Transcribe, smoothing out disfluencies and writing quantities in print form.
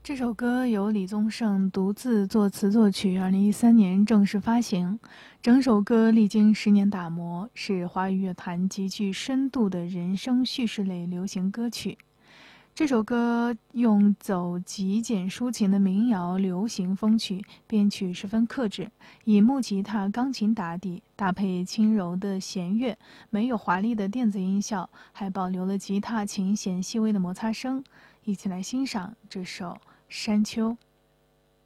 这首歌由李宗盛独自作词作曲，2013年正式发行。整首歌历经10年打磨，是华语乐坛极具深度的人生叙事类流行歌曲。这首歌用走极简抒情的民谣流行风曲，编曲十分克制，以木吉他、钢琴打底，搭配轻柔的弦乐，没有华丽的电子音效，还保留了吉他、琴弦细微的摩擦声。一起来欣赏这首《山丘》。